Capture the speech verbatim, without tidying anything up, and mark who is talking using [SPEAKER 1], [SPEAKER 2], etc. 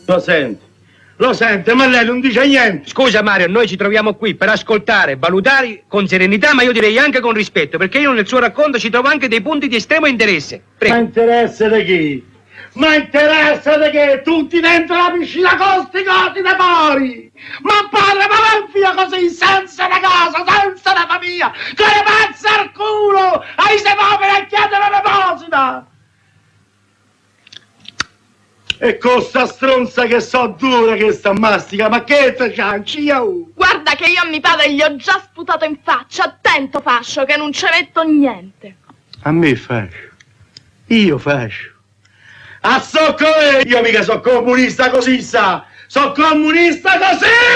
[SPEAKER 1] Lo sente, lo sente, ma lei non dice niente.
[SPEAKER 2] Scusa Mario, noi ci troviamo qui per ascoltare, valutare con serenità, ma io direi anche con rispetto, perché io nel suo racconto ci trovo anche dei punti di estremo interesse. Prego.
[SPEAKER 1] Ma interesse di chi? Ma interessa di che tutti dentro la piscina con sti cosi da fuori! Ma padre, ma va via così, senza una casa, senza una famiglia, che le pazza al culo! Ai se poveri a chiedere l'elemosina! E con sta stronza che so dura che sta mastica, ma che te cianci, io?
[SPEAKER 3] Guarda che io a mio padre gli ho già sputato in faccia, attento fascio, che non ci metto niente.
[SPEAKER 1] A me fascio? Io fascio? A socco io mica so comunista così sa! So comunista così!